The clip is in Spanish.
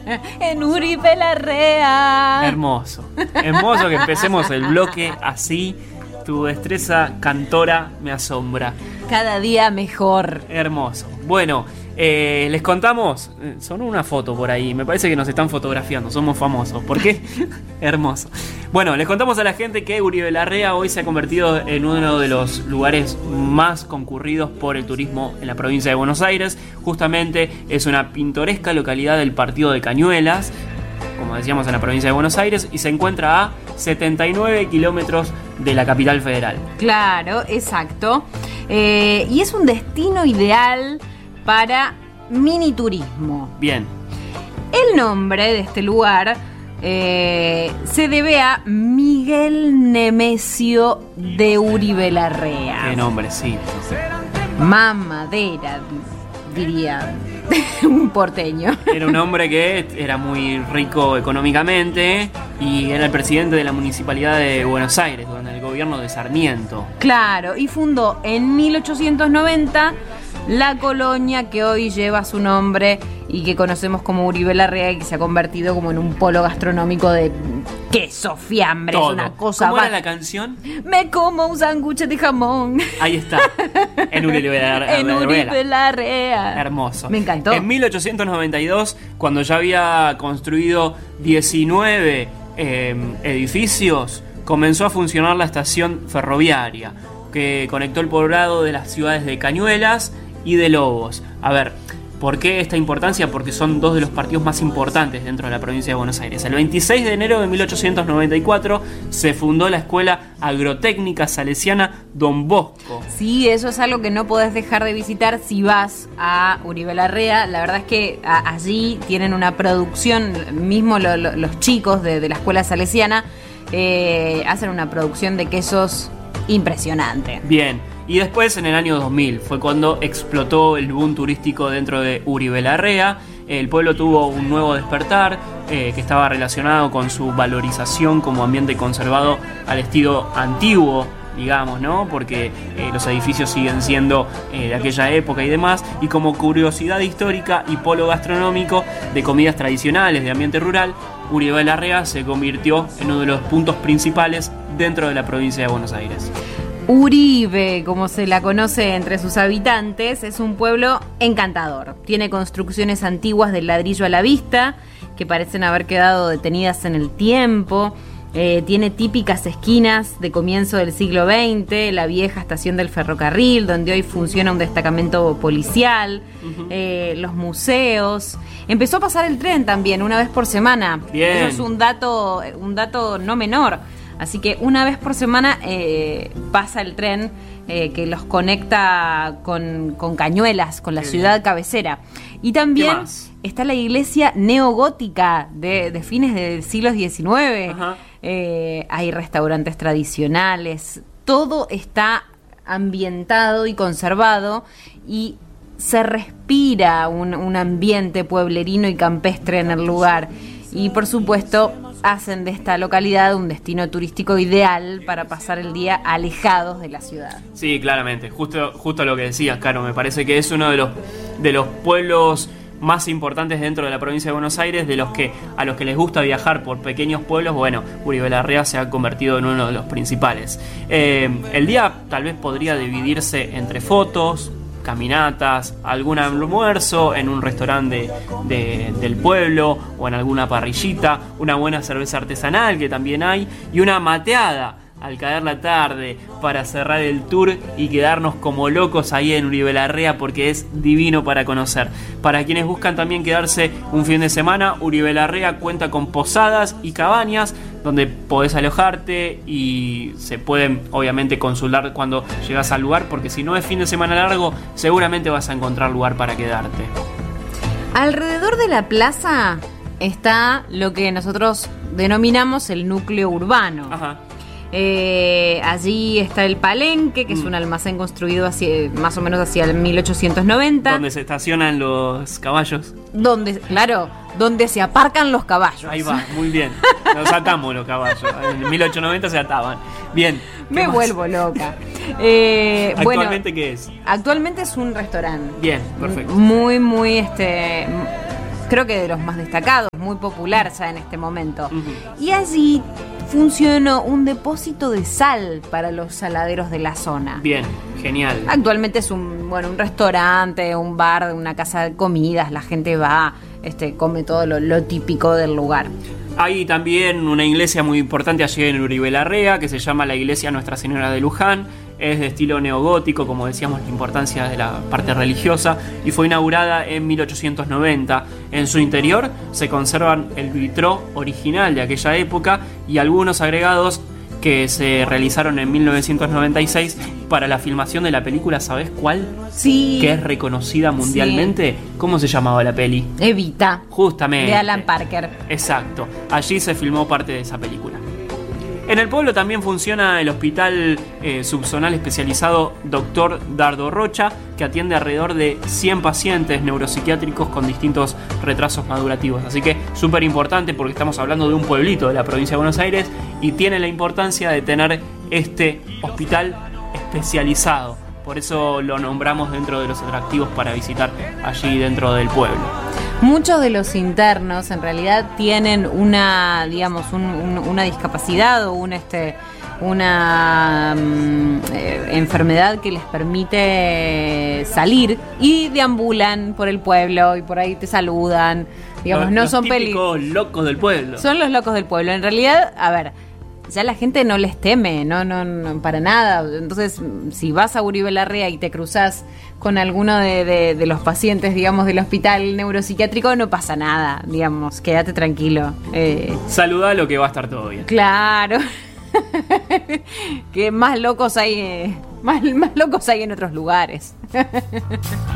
En Uribe Larrea. Hermoso que empecemos el bloque así. Tu destreza cantora me asombra. Cada día mejor. Hermoso. Bueno, les contamos, son una foto por ahí, me parece que nos están fotografiando, somos famosos. ¿Por qué? Hermoso. Bueno, les contamos a la gente que Uribe Larrea hoy se ha convertido en uno de los lugares más concurridos por el turismo en la provincia de Buenos Aires. Justamente es una pintoresca localidad del partido de Cañuelas, como decíamos, en la provincia de Buenos Aires, y se encuentra a 79 kilómetros de la capital federal. Claro, exacto. Y es un destino ideal para mini turismo. Bien. El nombre de este lugar se debe a Miguel Nemesio de Uribe Larrea. Qué nombrecito. Mamadera, diría un porteño. Era un hombre que era muy rico económicamente y era el presidente de la municipalidad de Buenos Aires durante el gobierno de Sarmiento. Claro, y fundó en 1890 la colonia que hoy lleva su nombre y que conocemos como Uribe Larrea, y que se ha convertido como en un polo gastronómico de queso, fiambre. Todo. Es una cosa. ¿Cómo era la canción? Me como un sándwich de jamón. Ahí está. En Uribe Larrea. En Uribe Larrea. Hermoso. Me encantó. En 1892, cuando ya había construido 19 edificios, comenzó a funcionar la estación ferroviaria que conectó el poblado de las ciudades de Cañuelas y de Lobos. A ver, ¿por qué esta importancia? Porque son dos de los partidos más importantes dentro de la provincia de Buenos Aires. El 26 de enero de 1894 se fundó la Escuela Agrotécnica Salesiana Don Bosco. Sí, eso es algo que no podés dejar de visitar si vas a Uribe Larrea. La verdad es que allí tienen una producción, mismo los chicos de la Escuela Salesiana hacen una producción de quesos impresionante. Bien. Y después, en el año 2000, fue cuando explotó el boom turístico dentro de Uribe Larrea. El pueblo tuvo un nuevo despertar que estaba relacionado con su valorización como ambiente conservado al estilo antiguo, digamos, ¿no? Porque los edificios siguen siendo de aquella época y demás. Y como curiosidad histórica y polo gastronómico de comidas tradicionales de ambiente rural, Uribe Larrea se convirtió en uno de los puntos principales dentro de la provincia de Buenos Aires. Uribe, como se la conoce entre sus habitantes, es un pueblo encantador. Tiene construcciones antiguas del ladrillo a la vista, que parecen haber quedado detenidas en el tiempo. Tiene típicas esquinas de comienzo del siglo XX, la vieja estación del ferrocarril, donde hoy funciona un destacamento policial, los museos. Empezó a pasar el tren también, una vez por semana. Bien. Eso es un dato no menor. Así que una vez por semana pasa el tren que los conecta con Cañuelas, con la ciudad cabecera. Y también está la iglesia neogótica de fines del siglo XIX. Hay restaurantes tradicionales. Todo está ambientado y conservado y se respira un ambiente pueblerino y campestre en el lugar. Y por supuesto hacen de esta localidad un destino turístico ideal para pasar el día alejados de la ciudad. Sí, claramente, justo lo que decías, Caro, me parece que es uno de los pueblos más importantes dentro de la provincia de Buenos Aires, a los que les gusta viajar por pequeños pueblos. Bueno, Uribe Larrea se ha convertido en uno de los principales. El día tal vez podría dividirse entre fotos, caminatas, algún almuerzo en un restaurante del pueblo o en alguna parrillita, una buena cerveza artesanal que también hay y una mateada al caer la tarde para cerrar el tour y quedarnos como locos ahí en Uribe Larrea, porque es divino para conocer. Para quienes buscan también quedarse un fin de semana, Uribe Larrea cuenta con posadas y cabañas donde podés alojarte y se pueden obviamente consultar cuando llegas al lugar, porque si no es fin de semana largo seguramente vas a encontrar lugar para quedarte. Alrededor de la plaza está lo que nosotros denominamos el núcleo urbano. Ajá. Allí está el Palenque, que es un almacén construido más o menos hacia el 1890. Donde se estacionan los caballos. Donde se aparcan los caballos. Ahí va, muy bien. Nos atamos los caballos. En 1890 se ataban. Bien. Me vuelvo loca. ¿Actualmente qué es? Actualmente es un restaurante. Bien, perfecto. Muy, muy creo que de los más destacados, muy popular ya en este momento. Y allí funcionó un depósito de sal para los saladeros de la zona. Bien, genial. Actualmente es un restaurante, un bar, una casa de comidas, la gente va, come todo lo típico del lugar. Hay también una iglesia muy importante allí en Uribe Larrea, que se llama la Iglesia Nuestra Señora de Luján. Es de estilo neogótico, como decíamos, la importancia de la parte religiosa, y fue inaugurada en 1890. En su interior se conservan el vitró original de aquella época y algunos agregados que se realizaron en 1996 para la filmación de la película, ¿sabes cuál? Sí. Que es reconocida mundialmente. Sí. ¿Cómo se llamaba la peli? Evita. Justamente. De Alan Parker. Exacto. Allí se filmó parte de esa película. En el pueblo también funciona el hospital subzonal especializado Dr. Dardo Rocha, que atiende alrededor de 100 pacientes neuropsiquiátricos con distintos retrasos madurativos. Así que súper importante, porque estamos hablando de un pueblito de la provincia de Buenos Aires y tiene la importancia de tener este hospital especializado. Por eso lo nombramos dentro de los atractivos para visitar allí dentro del pueblo. Muchos de los internos en realidad tienen una discapacidad o una enfermedad que les permite salir y deambulan por el pueblo y por ahí te saludan. Digamos, no son típicos locos del pueblo. Son los locos del pueblo. En realidad, a ver, ya la gente no les teme, no para nada. Entonces, si vas a Uribe Larrea y te cruzás con alguno de los pacientes, digamos, del hospital neuropsiquiátrico, no pasa nada, digamos, quédate tranquilo. Saludalo, que va a estar todo bien. Claro. Que más locos hay en otros lugares.